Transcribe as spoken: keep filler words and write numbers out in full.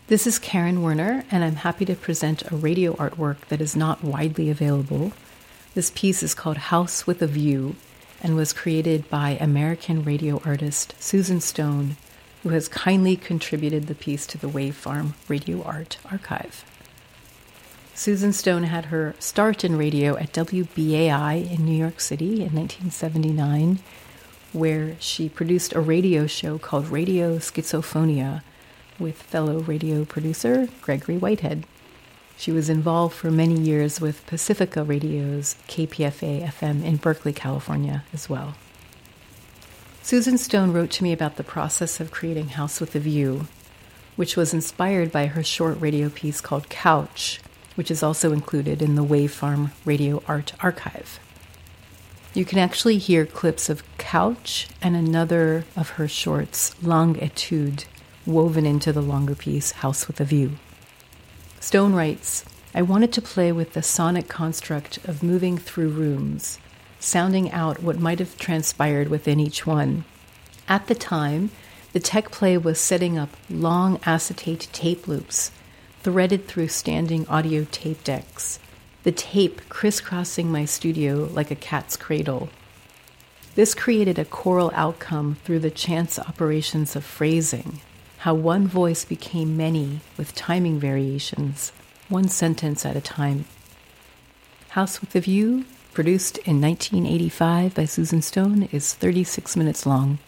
This is Karen Werner, and I'm happy to present a radio artwork that is not widely available. This piece is called House with a View and was created by American radio artist Susan Stone, who has kindly contributed the piece to the Wave Farm Radio Art Archive. Susan Stone had her start in radio at W B A I in New York City in nineteen seventy-nine, where she produced a radio show called Radio Schizophonia with fellow radio producer Gregory Whitehead. She was involved for many years with Pacifica Radio's K P F A F M in Berkeley, California as well. Susan Stone wrote to me about the process of creating House with a View, which was inspired by her short radio piece called Couch, which is also included in the Wave Farm Radio Art Archive. You can actually hear clips of Couch and another of her shorts, Langue Etude, woven into the longer piece, House with a View. Stone writes, I wanted to play with the sonic construct of moving through rooms, sounding out what might have transpired within each one. At the time, the tech play was setting up long acetate tape loops, threaded through standing audio tape decks, the tape crisscrossing my studio like a cat's cradle. This created a choral outcome through the chance operations of phrasing, how one voice became many with timing variations, one sentence at a time. House with a View, produced in nineteen eighty-five by Susan Stone, is thirty-six minutes long.